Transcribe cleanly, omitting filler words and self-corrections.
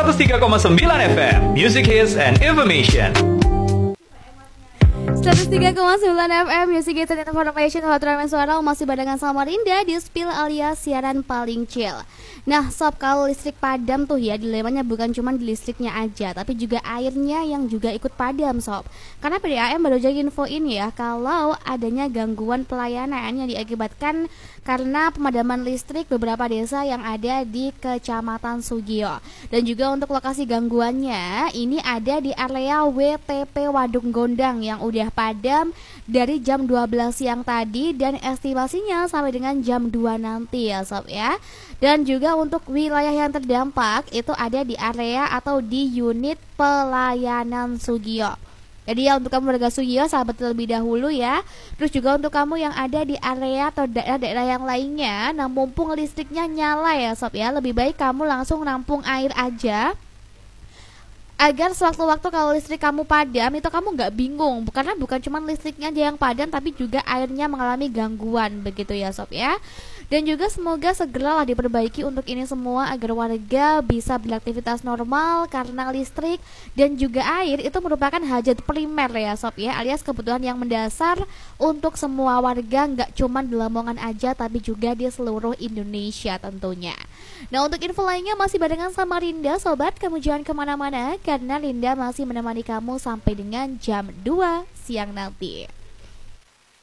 103,9 FM, Music Hits and Information. 103,9 FM Music Hits and Information. Hotline suara masih barengan sama Rinda di Spill alias siaran paling chill. Nah sob, kalau listrik padam tuh ya, dilemanya bukan cuma di listriknya aja, tapi juga airnya yang juga ikut padam sob. Karena PDAM baru aja infoin ya, kalau adanya gangguan pelayanan yang diakibatkan karena pemadaman listrik beberapa desa yang ada di Kecamatan Sugio. Dan juga untuk lokasi gangguannya, ini ada di area WTP Waduk Gondang yang udah padam dari jam 12 siang tadi, dan estimasinya sampai dengan jam 2 nanti ya sob ya. Dan juga untuk wilayah yang terdampak itu ada di area atau di unit pelayanan Sugio. Jadi ya untuk kamu warga Sugio, sahabat terlebih dahulu ya. Terus juga untuk kamu yang ada di area atau daerah-daerah yang lainnya, nah mumpung listriknya nyala ya sob ya, lebih baik kamu langsung nampung air aja, agar sewaktu-waktu kalau listrik kamu padam itu kamu nggak bingung, karena bukan cuma listriknya aja yang padam, tapi juga airnya mengalami gangguan begitu ya sob ya. Dan juga semoga segeralah diperbaiki untuk ini semua agar warga bisa beraktivitas normal, karena listrik dan juga air itu merupakan hajat primer ya sob ya, alias kebutuhan yang mendasar untuk semua warga, nggak cuma di Lamongan aja tapi juga di seluruh Indonesia tentunya. Nah untuk info lainnya masih barengan sama Rinda sobat, kamu jangan kemana-mana karena Rinda masih menemani kamu sampai dengan jam 2 siang nanti.